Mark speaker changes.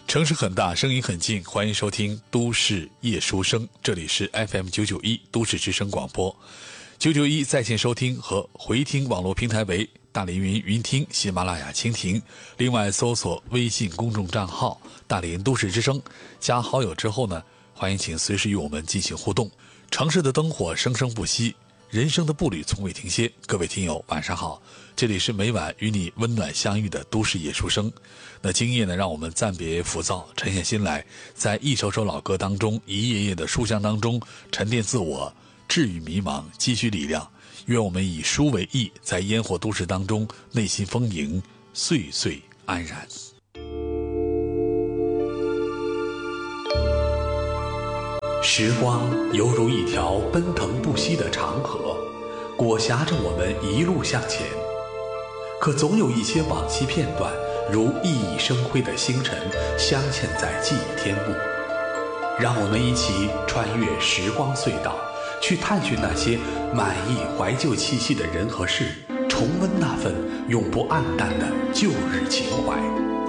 Speaker 1: 城市很大，声音很近，欢迎收听都市夜书声，这里是 FM991 都市之声广播。991在线收听和回听网络平台为大连云云听、喜马拉雅蜻蜓，另外搜索微信公众账号大连都市之声，加好友之后呢，欢迎请随时与我们进行互动。城市的灯火生生不息，人生的步履从未停歇。各位听友晚上好，这里是每晚与你温暖相遇的都市夜书声。那今夜呢，让我们暂别浮躁，沉下心来，在一首首老歌当中，一页页的书香当中沉淀自我，治愈迷茫，积蓄力量。愿我们以书为翼，在烟火都市当中内心丰盈，岁岁安然。时光犹如一条奔腾不息的长河，裹挟着我们一路向前。可总有一些往昔片段，如熠熠生辉的星辰，镶嵌在记忆天幕。让我们一起穿越时光隧道，去探寻那些满溢怀旧气息的人和事，重温那份永不黯淡的旧日情怀。